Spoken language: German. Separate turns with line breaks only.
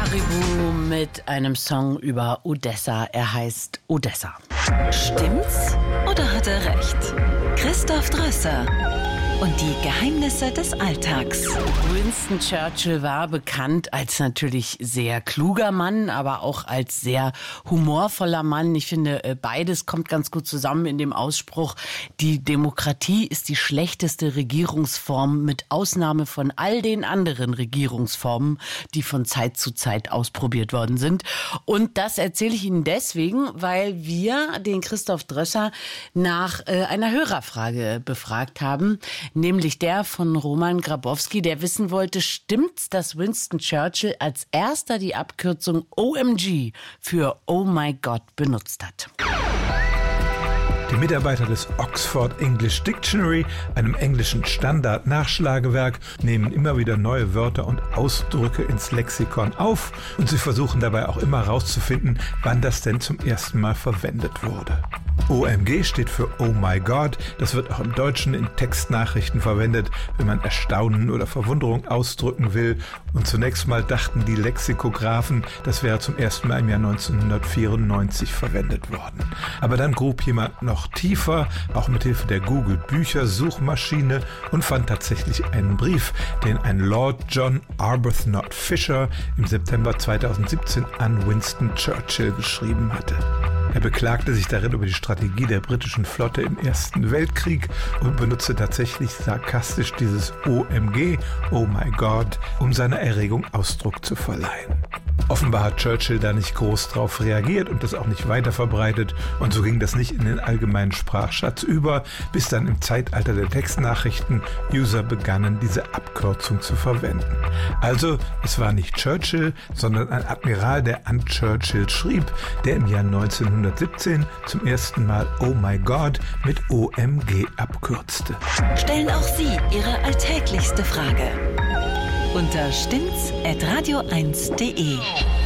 Caribou mit einem Song über Odessa. Er heißt Odessa.
Stimmt's oder hat er recht? Christoph Drösser und die Geheimnisse des Alltags.
Winston Churchill war bekannt als natürlich sehr kluger Mann, aber auch als sehr humorvoller Mann. Ich finde, beides kommt ganz gut zusammen in dem Ausspruch, die Demokratie ist die schlechteste Regierungsform mit Ausnahme von all den anderen Regierungsformen, die von Zeit zu Zeit ausprobiert worden sind. Und das erzähle ich Ihnen deswegen, weil wir den Christoph Drösser nach einer Hörerfrage befragt haben, nämlich der von Roman Grabowski, der wissen wollte, stimmt's, dass Winston Churchill als erster die Abkürzung OMG für Oh My God benutzt hat?
Die Mitarbeiter des Oxford English Dictionary, einem englischen Standard-Nachschlagewerk, nehmen immer wieder neue Wörter und Ausdrücke ins Lexikon auf und sie versuchen dabei auch immer herauszufinden, wann das denn zum ersten Mal verwendet wurde. OMG steht für Oh My God. Das wird auch im Deutschen in Textnachrichten verwendet, wenn man Erstaunen oder Verwunderung ausdrücken will. Und zunächst mal dachten die Lexikographen, das wäre zum ersten Mal im Jahr 1994 verwendet worden. Aber dann grub jemand noch tiefer, auch mit Hilfe der Google-Bücher-Suchmaschine, und fand tatsächlich einen Brief, den ein Lord John Arbuthnot Fisher im September 2017 an Winston Churchill geschrieben hatte. Er beklagte sich darin über die Strategie der britischen Flotte im Ersten Weltkrieg und benutzte tatsächlich sarkastisch dieses OMG, Oh My God, um seiner Erregung Ausdruck zu verleihen. Offenbar hat Churchill da nicht groß drauf reagiert und das auch nicht weiter verbreitet, und so ging das nicht in den allgemeinen Sprachschatz über, bis dann im Zeitalter der Textnachrichten User begannen, diese Abkürzung zu verwenden. Also, es war nicht Churchill, sondern ein Admiral, der an Churchill schrieb, der im Jahr 1917 zum ersten Mal Oh My God mit OMG abkürzte.
Stellen auch Sie Ihre alltäglichste Frage unter stimmt's@radio1.de.